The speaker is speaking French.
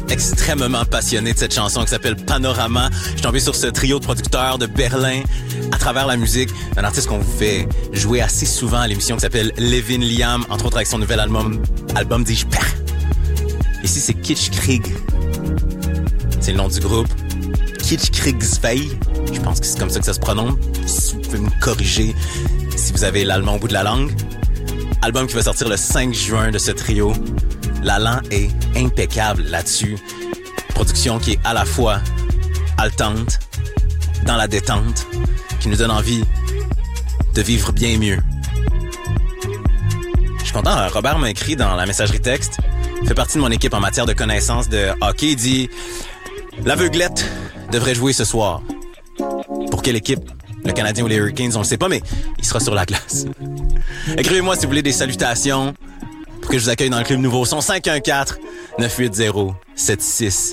extrêmement passionné de cette chanson qui s'appelle Panorama. Je suis tombé sur ce trio de producteurs de Berlin à travers la musique d'un artiste qu'on vous fait jouer assez souvent à l'émission qui s'appelle Levin Liam, entre autres avec son nouvel album Dis Père. Ici, c'est Kitschkrieg. C'est le nom du groupe. Kitschkriegsveille. Je pense que c'est comme ça que ça se prononce. Si vous pouvez me corriger si vous avez l'allemand au bout de la langue. Album qui va sortir le 5 juin de ce trio. L'allant est impeccable là-dessus. Production qui est à la fois haletante, dans la détente, qui nous donne envie de vivre bien mieux. Je suis content, Robert m'a écrit dans la messagerie texte. Il fait partie de mon équipe en matière de connaissances de hockey. Il dit « L'aveuglette devrait jouer ce soir. » Pour quelle équipe? Le Canadien ou les Hurricanes, on le sait pas, mais il sera sur la glace. Écrivez-moi si vous voulez des salutations pour que je vous accueille dans le Club Nouveau Son 514-980-76